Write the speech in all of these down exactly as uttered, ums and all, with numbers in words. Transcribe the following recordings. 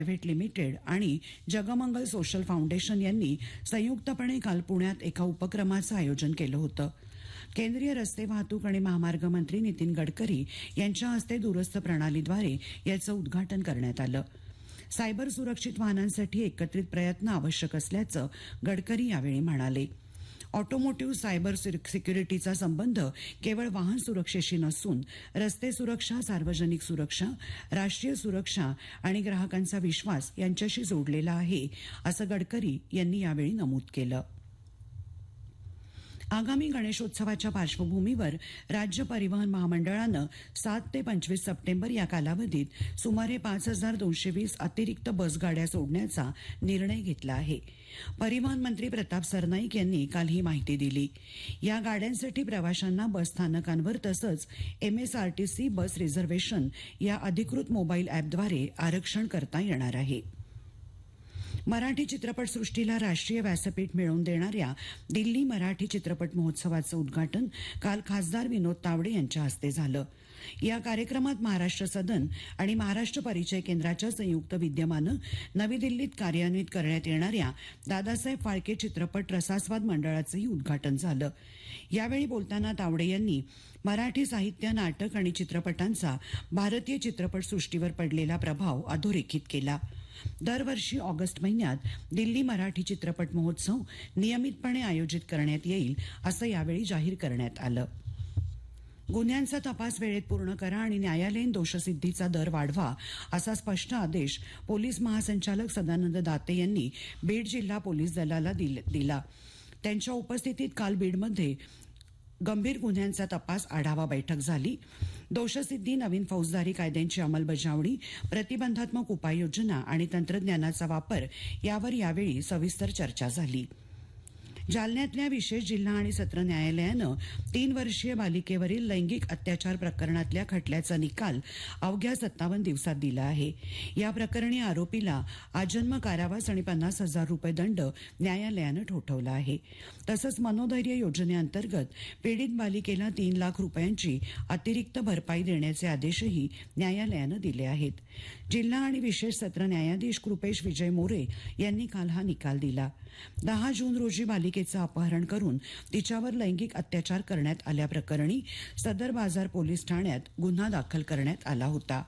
Private limited आणि जगमंगल social foundation यांनी संयुक्तपणे काल पुण्यात एका उपक्रमाचं आयोजन केलं होतं. केंद्रीय रस्ते वाहतूक आणि महामार्ग मंत्री नितीन गडकरी यांच्या हस्ते दूरस्थ प्रणालीद्वारे याचं उद्घाटन करण्यात आलं. सायबर सुरक्षित वाहनांसाठी एकत्रित प्रयत्न आवश्यक असल्याचं गडकरी यावेळी म्हणाले. ऑटोमोटिव्ह सायबर सिक्युरिटीचा संबंध केवळ वाहन सुरक्षेशी नसून रस्ते सुरक्षा, सार्वजनिक सुरक्षा, राष्ट्रीय सुरक्षा आणि ग्राहकांचा विश्वास यांच्याशी जोडलेला आहे, असं गडकरी यांनी यावेळी नमूद केलं. आगामी गणेशोत्सवाच्या पार्श्वभूमीवर राज्य परिवहन महामंडळानं सात ते पंचवीस सप्टेंबर या कालावधीत सुमारे पाच हजार दोनशे वीस अतिरिक्त बसगाड्या सोडण्याचा निर्णय घेतला आहे. परिवहन मंत्री प्रताप सरनाईक यांनी काल ही माहिती दिली. या गाड्यांसाठी प्रवाशांना बसस्थानकांवर तसंच एमएसआरटीसी बस रिझर्व्हेशन या अधिकृत मोबाईल ॲपद्वारे आरक्षण करता येणार आहे. मराठी चित्रपटसृष्टीला राष्ट्रीय व्यासपीठ मिळवून देणाऱ्या दिल्ली मराठी चित्रपट महोत्सवाचं उद्घाटन काल खासदार विनोद तावडे यांच्या हस्ते झालं. या कार्यक्रमात महाराष्ट्र सदन आणि महाराष्ट्र परिचय केंद्राच्या संयुक्त विद्यमानं नवी दिल्लीत कार्यान्वित करण्यात येणाऱ्या दादासाहेब फाळके चित्रपट रसास्वाद मंडळाचंही उद्घाटन झालं. यावेळी बोलताना तावडे यांनी मराठी साहित्य, नाटक आणि चित्रपटांचा भारतीय चित्रपटसृष्टीवर पडलेला प्रभाव अधोरेखित केला. दरवर्षी ऑगस्ट महिन्यात दिल्ली मराठी चित्रपट महोत्सव नियमितपणे आयोजित करण्यात येईल, असं यावेळी जाहीर करण्यात आलं. गुन्ह्यांचा तपास वेळेत पूर्ण करा आणि न्यायालयीन दोषसिद्धीचा दर वाढवा, असा स्पष्ट आदेश पोलीस महासंचालक सदानंद दाते यांनी बीड जिल्हा पोलीस दलाला दिला. त्यांच्या उपस्थितीत काल बीडमध्ये गंभीर गुन्ह्यांचा तपास आढावा बैठक झाली. दोषसिद्धी, नवीन फौजदारी कायद्यांची अंमलबजावणी, प्रतिबंधात्मक उपाययोजना आणि तंत्रज्ञानाचा वापर यावर यावेळी सविस्तर चर्चा झाली. जालन्यातल्या विशेष जिल्हा आणि सत्र न्यायालयानं तीन वर्षीय बालिकेवरील लैंगिक अत्याचार प्रकरणातल्या खटल्याचा निकाल अवघ्या सत्तावन्न दिवसात दिला आहे. या प्रकरणी आरोपीला आजन्म कारावास आणि पन्नास हजार रुपये दंड न्यायालयानं ठोठावला आहे. तसंच मनोधैर्य योजनेअंतर्गत पीडित बालिकेला तीन लाख रुपयांची अतिरिक्त भरपाई देण्याचे आदेशही न्यायालयानं दिले आहेत. जिल्हा आणि विशेष सत्र न्यायाधीश कृपेश विजय मोरे यांनी काल हा निकाल दिला. दहा जून रोजी बालिकेचं अपहरण करून तिच्यावर लैंगिक अत्याचार करण्यात आल्याप्रकरणी सदर बाजार पोलीस ठाण्यात गुन्हा दाखल करण्यात आला होता.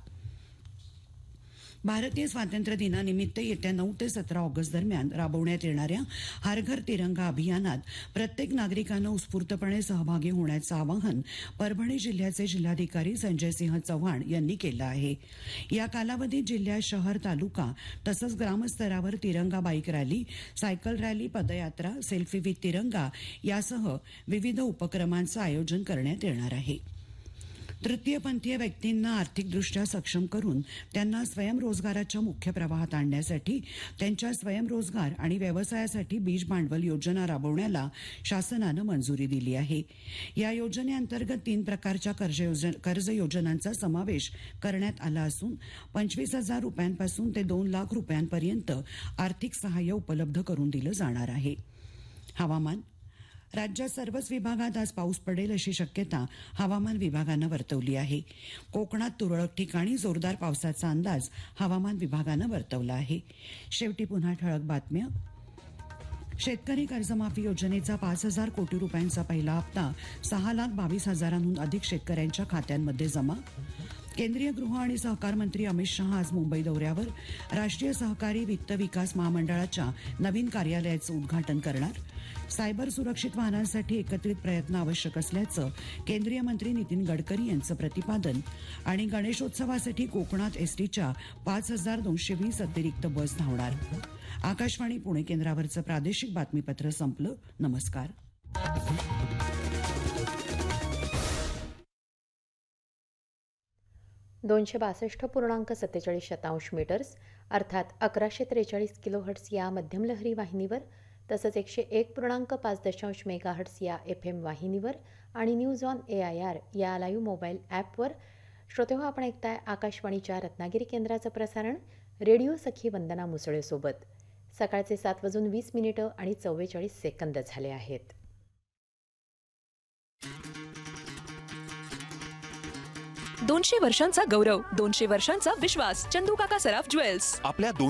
भारतीय स्वातंत्र्य दिनानिमित्त येत्या नऊ ते सतरा ऑगस्ट दरम्यान राबवण्यात येणाऱ्या हर घर तिरंगा अभियानात प्रत्येक नागरिकानं उत्स्फूर्तपणे सहभागी होण्याचं आवाहन परभणी जिल्ह्याचे जिल्हाधिकारी संजय सिंह चव्हाण यांनी केलं आहे. या कालावधीत जिल्ह्यात शहर, तालुका तसंच ग्रामस्तरावर तिरंगा बाईक रॅली, सायकल रॅली, पदयात्रा, सेल्फी विथ तिरंगा यासह विविध उपक्रमांचं आयोजन करण्यात येणार आहे. तृतीयपंथीय व्यक्तींना आर्थिकदृष्ट्या सक्षम करून त्यांना स्वयंरोजगाराच्या मुख्य प्रवाहात आणण्यासाठी त्यांच्या स्वयंरोजगार आणि व्यवसायासाठी बीज भांडवल योजना राबवण्याला शासनानं मंजुरी दिली आहे. या योजनेअंतर्गत तीन प्रकारच्या कर्ज योजनांचा समावेश करण्यात आला असून पंचवीस हजार रुपयांपासून ते दोन लाख रुपयांपर्यंत आर्थिक सहाय्य उपलब्ध करून दिलं जाणार आहे. हवामान. राज्यात सर्वच विभागात आज पाऊस पडेल अशी शक्यता हवामान विभागानं वर्तवली आहे. कोकणात तुरळक ठिकाणी जोरदार पावसाचा अंदाज हवामान विभागानं वर्तवला आहे. शेवटी पुन्हा ठळक बातम्या. शेतकरी कर्जमाफी योजनेचा पाच हजार कोटी रुपयांचा पहिला हप्ता सहा लाख बावीस हजारांहून अधिक शेतकऱ्यांच्या खात्यांमध्ये जमा. केंद्रीय गृह आणि सहकार मंत्री अमित शहा आज मुंबई दौऱ्यावर. राष्ट्रीय सहकारी वित्त विकास महामंडळाच्या नवीन कार्यालयाचं उद्घाटन करणार. सायबर सुरक्षित वाहनांसाठी एकत्रित प्रयत्न आवश्यक असल्याचं केंद्रीय मंत्री नितीन गडकरी यांचं प्रतिपादन. आणि गणेशोत्सवासाठी कोकणात एसटीच्या पाच हजार दोनशे वीस अतिरिक्त बस धावणार. आकाशवाणी पुणे केंद्रावरचं प्रादेशिक बातमीपत्र संपलं. नमस्कार. दोनशे बासष्ट पूर्णांक सत्तेचाळीस शतांश मीटर्स अर्थात अकराशे त्रेचाळीस किलोहर्ट्स या मध्यम लहरी वाहिनीवर तसंच एकशे एक पूर्णांक पाच दशांश मेगाहर्ट्स या एफ एम वाहिनीवर आणि news on A I R या लाईव्ह मोबाईल ॲपवर श्रोते हो आपण ऐकताय आकाशवाणीच्या रत्नागिरी केंद्राचं प्रसारण. रेडिओ सखी वंदना मुसळेसोबत. सकाळचे सात वाजून वीस मिनिटं आणि चव्वेचाळीस सेकंद झाले आहेत. दोनशे वर्षांचा गौरव, दोनशे वर्षांचा विश्वास. चंदू काका सराफ ज्वेल्स. आपल्या